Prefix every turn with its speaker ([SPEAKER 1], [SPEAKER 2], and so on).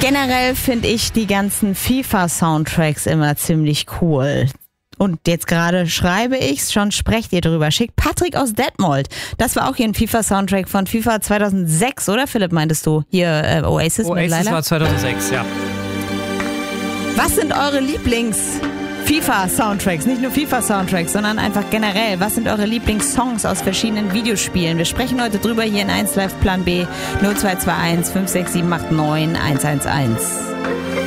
[SPEAKER 1] Generell finde ich die ganzen FIFA-Soundtracks immer ziemlich cool. Und jetzt gerade schreibe ich's, schon sprecht ihr drüber. Schickt Patrick aus Detmold. Das war auch hier ein FIFA-Soundtrack von FIFA 2006, oder Philipp, meintest du? Hier Oasis mit Laila?
[SPEAKER 2] Oasis war 2006, ja.
[SPEAKER 1] Was sind eure Lieblings-FIFA-Soundtracks? Nicht nur FIFA-Soundtracks, sondern einfach generell. Was sind eure Lieblingssongs aus verschiedenen Videospielen? Wir sprechen heute drüber hier in 1 Live Plan B 0221 56789 111.